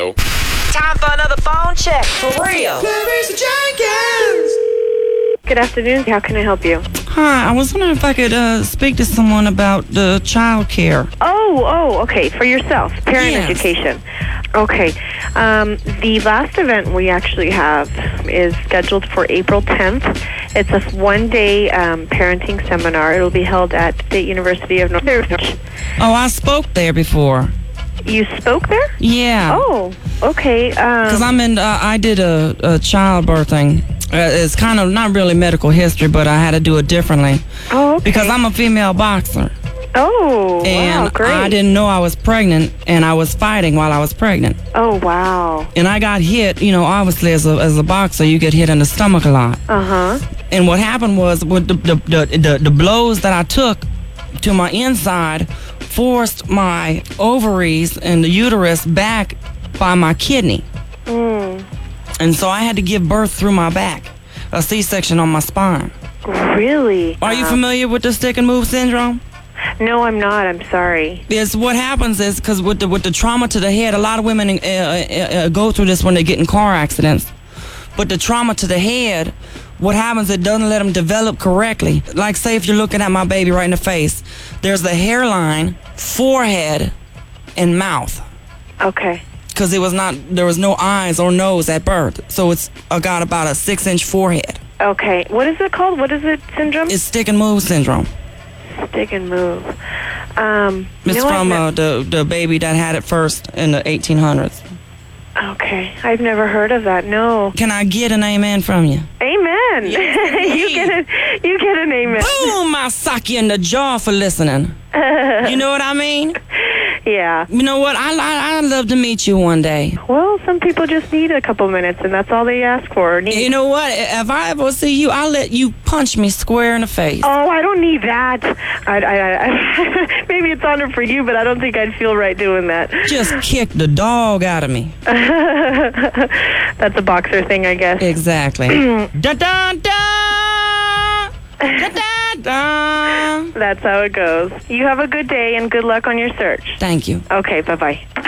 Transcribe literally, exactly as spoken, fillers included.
Hello? Time for another phone check. For real. Clarice Jenkins! Good afternoon. How can I help you? Hi, I was wondering if I could uh, speak to someone about the child care. Oh, oh, okay. For yourself. Parent Yes. education. Okay. Um, the last event we actually have is scheduled for April tenth. It's a one-day um, parenting seminar. It'll be held at State University of North Carolina. Oh, I spoke there before. You spoke there? Yeah. Oh, okay. Because Um, I'm in, uh, I did a, a childbirthing. Uh, it's kind of not really medical history, but I had to do it differently. oh, okay. Because I'm a female boxer. Oh, And wow, great. I didn't know I was pregnant, and I was fighting while I was pregnant. Oh, wow. And I got hit, you know, obviously as a, as a boxer, you get hit in the stomach a lot. Uh-huh. And what happened was with the, the, the, the, the blows that I took to my inside forced my ovaries and the uterus back by my kidney. Mm. And so I had to give birth through my back, a C-section on my spine. Really? Are you Um, familiar with the stick and move syndrome? No, I'm not. I'm sorry. It's what happens is because with the, with the trauma to the head, a lot of women uh, uh, uh, go through this when they get in car accidents. But the trauma to the head, what happens, it doesn't let them develop correctly. Like, say, if you're looking at my baby right in the face, there's the hairline, forehead, and mouth. Okay. Because it was not, there was no eyes or nose at birth. So it's uh, got about a six-inch forehead. Okay. What is it called? What is it syndrome? It's stick and move syndrome. Stick and move. Um, It's no, I've from ne- uh, the, the baby that had it first in the eighteen hundreds. Okay. I've never heard of that. No. Can I get an amen from you? Amen. Yes, you get a, you get an amen. Boom! I sock you in the jaw for listening. You know what I mean? Yeah. You know what? I, I, I'd love to meet you one day. Well, some people just need a couple minutes, and that's all they ask for. Or need. You know what? If I ever see you, I'll let you punch me square in the face. Oh, I don't need that. I, I, I, maybe it's honor for you, but I don't think I'd feel right doing that. Just kick the dog out of me. That's a boxer thing, I guess. Exactly. da da da da da da. That's how it goes. You have a good day and good luck on your search. Thank you. Okay, bye-bye.